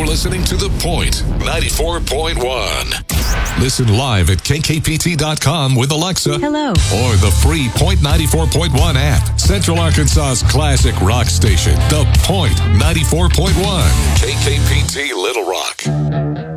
listening to The Point 94.1. Listen live at kkpt.com with Alexa. Hello. Or the free Point 94.1 app. Central Arkansas's classic rock station, The Point 94.1. KKPT Little Rock.